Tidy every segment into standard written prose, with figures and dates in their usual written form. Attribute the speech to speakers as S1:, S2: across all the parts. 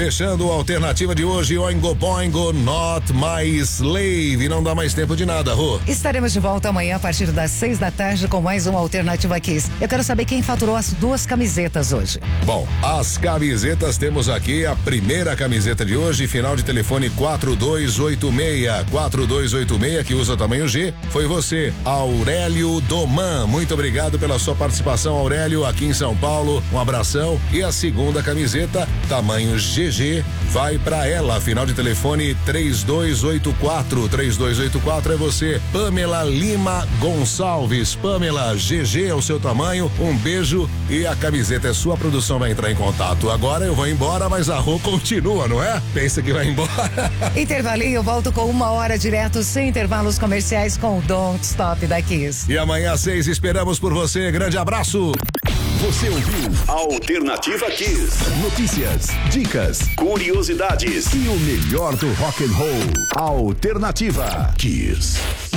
S1: Fechando a alternativa de hoje, Oingo Boingo, Not My Slave. Não dá mais tempo de nada, Rô.
S2: Estaremos de volta amanhã a partir das 6 da tarde com mais uma Alternativa Kiss. Eu quero saber quem faturou as 2 camisetas hoje.
S1: Bom, as camisetas temos aqui a primeira camiseta de hoje, final de telefone 4286. 4286, que usa tamanho G, foi você, Aurélio Doman. Muito obrigado pela sua participação, Aurélio, aqui em São Paulo. Um abração. E a segunda camiseta, tamanho GG, vai pra ela, final de telefone 3284. 3284 é você, Pamela Lima Gonçalves. Pamela, GG é o seu tamanho, um beijo e a camiseta é sua. A produção vai entrar em contato. Agora eu vou embora, mas a Rô continua, não é? Pensa que vai embora.
S2: Intervalinho, eu volto com 1 hora direto, sem intervalos comerciais, com o Don't Stop da Kiss.
S1: E amanhã às 6 esperamos por você. Grande abraço.
S3: Você ouviu Alternativa Kiss. Notícias, dicas, curiosidades e o melhor do rock and roll. Alternativa Kiss.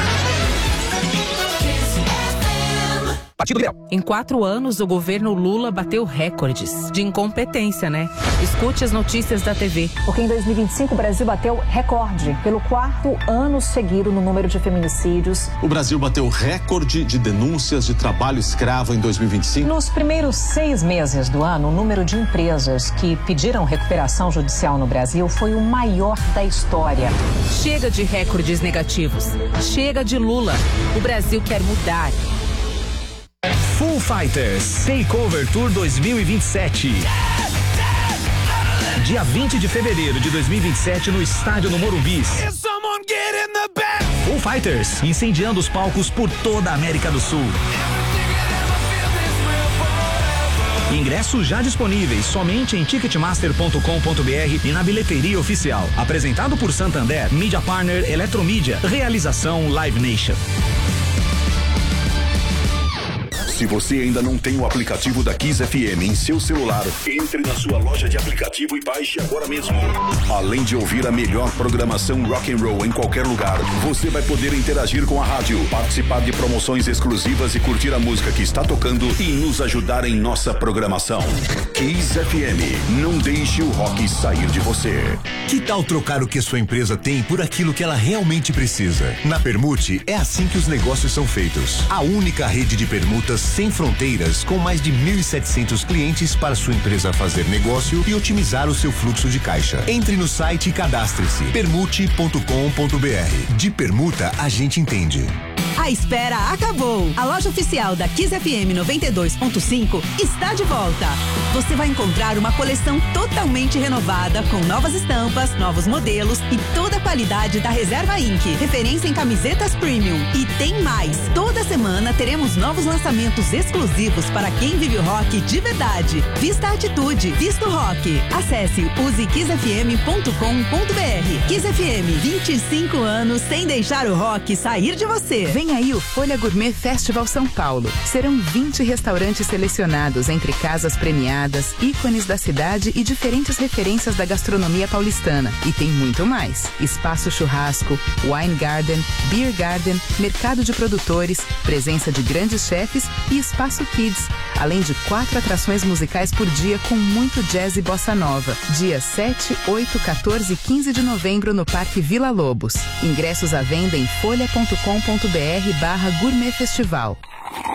S4: Em 4 anos, o governo Lula bateu recordes de incompetência, né? Escute as notícias da TV.
S5: Porque em 2025 o Brasil bateu recorde pelo 4º ano seguido no número de feminicídios.
S6: O Brasil bateu recorde de denúncias de trabalho escravo em 2025.
S5: Nos primeiros 6 meses do ano, o número de empresas que pediram recuperação judicial no Brasil foi o maior da história.
S4: Chega de recordes negativos. Chega de Lula. O Brasil quer mudar.
S7: Foo Fighters Takeover Tour 2027. Dia 20 de fevereiro de 2027 no estádio no Morumbi. Foo Fighters incendiando os palcos por toda a América do Sul. Ingressos já disponíveis somente em ticketmaster.com.br e na bilheteria oficial. Apresentado por Santander, Media Partner, Eletromídia, realização Live Nation.
S3: Se você ainda não tem o aplicativo da Kiss FM em seu celular, entre na sua loja de aplicativo e baixe agora mesmo. Além de ouvir a melhor programação rock and roll em qualquer lugar, você vai poder interagir com a rádio, participar de promoções exclusivas e curtir a música que está tocando e nos ajudar em nossa programação. Kiss FM, não deixe o rock sair de você.
S8: Que tal trocar o que sua empresa tem por aquilo que ela realmente precisa? Na Permute é assim que os negócios são feitos. A única rede de permutas sem fronteiras, com mais de 1.700 clientes para sua empresa fazer negócio e otimizar o seu fluxo de caixa. Entre no site e cadastre-se. Permute.com.br. De permuta a gente entende.
S9: A espera acabou. A loja oficial da Kiss FM 92.5 está de volta. Você vai encontrar uma coleção totalmente renovada, com novas estampas, novos modelos e toda a qualidade da Reserva Inc., referência em camisetas premium. E tem mais. Toda semana teremos novos lançamentos exclusivos para quem vive o rock de verdade. Vista a atitude, vista o rock. Acesse usekissfm.com.br. Kiss FM, 25 anos sem deixar o rock sair de você.
S10: Vem aí o Folha Gourmet Festival São Paulo. Serão 20 restaurantes selecionados entre casas premiadas, ícones da cidade e diferentes referências da gastronomia paulistana. E tem muito mais. Espaço churrasco, wine garden, beer garden, mercado de produtores, presença de grandes chefes e espaço kids. Além de 4 atrações musicais por dia com muito jazz e bossa nova. Dia 7, 8, 14 e 15 de novembro no Parque Vila Lobos. Ingressos à venda em folha.com.br/gourmet festival.